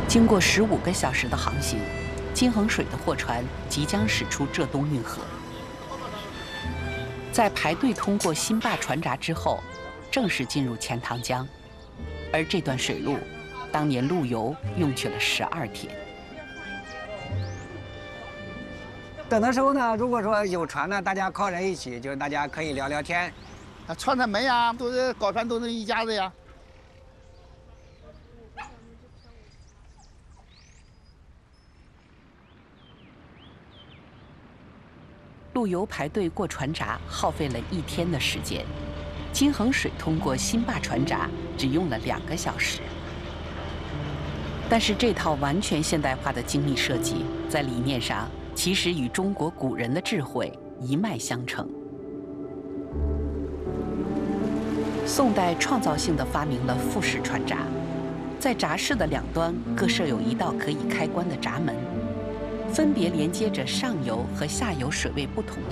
经过15个小时的航行，金衡水的货船即将驶出浙东运河。在排队通过新坝船闸之后，正式进入钱塘江，而这段水路，当年陆游用去了12天。 等的时候呢，如果说有船呢，大家靠在一起，就大家可以聊聊天。 串串门呀，都是搞船都是一家子呀。 陆游排队过船闸耗费了1天的时间，金衡水通过新坝船闸只用了2个小时。但是这套完全现代化的精密设计，在理念上其实与中国古人的智慧一脉相承。宋代创造性地发明了复式船闸，在闸室的2端各设有1道可以开关的闸门，分别连接着上游和下游水位不同的